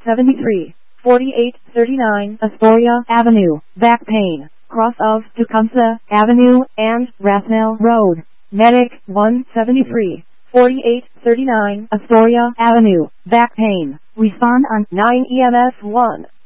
173, 4839 Astoria Avenue, back pain, cross of Tecumseh Avenue and Rathmel Road. Medic 173, 4839 Astoria Avenue, back pain. Respond on 9 EMS 1.